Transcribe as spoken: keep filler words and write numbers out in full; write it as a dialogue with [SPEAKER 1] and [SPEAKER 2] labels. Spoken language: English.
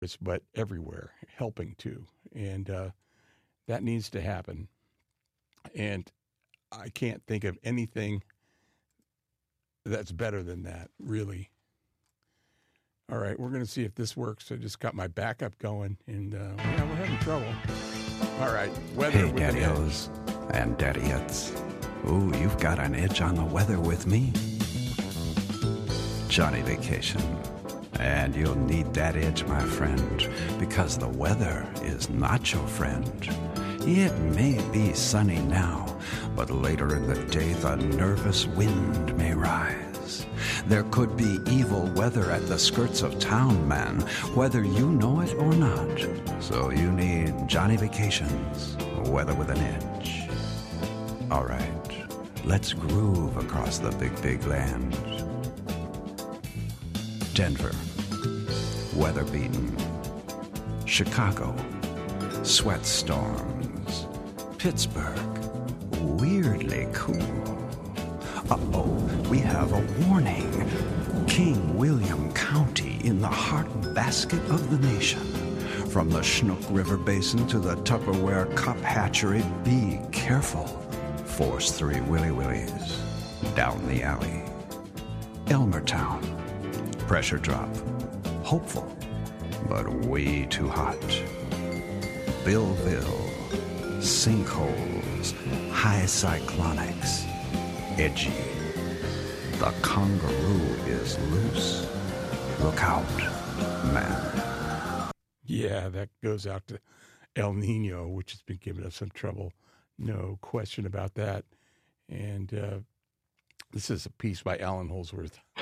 [SPEAKER 1] but everywhere, helping too. And uh, that needs to happen. And I can't think of anything that's better than that, really. All right, we're going to see if this works. I just got my backup going, and uh, yeah, we're having trouble. All right, weather
[SPEAKER 2] Hey,
[SPEAKER 1] with
[SPEAKER 2] Daddy-O's and Daddy-Ettes. Ooh, you've got an edge on the weather with me. Johnny Vacation. And you'll need that edge, my friend, because the weather is not your friend. It may be sunny now, but later in the day the nervous wind may rise. There could be evil weather at the skirts of town, man, whether you know it or not. So you need Johnny Vacation's weather with an edge. All right, let's groove across the big, big land. Denver, weather beaten. Chicago, sweat storms. Pittsburgh, weirdly cool. Uh-oh, we have a warning. King William County in the heart basket of the nation. From the Chinook River Basin to the Tupperware Cup Hatchery, be careful. Force three Willy Willies down the alley. Elmertown, pressure drop. Hopeful, but way too hot. Billville, sinkholes, high cyclonics, edgy. The kangaroo is loose. Look out, man.
[SPEAKER 1] Yeah, that goes out to El Nino, which has been giving us some trouble. No question about that. And uh, this is a piece by Alan Holdsworth.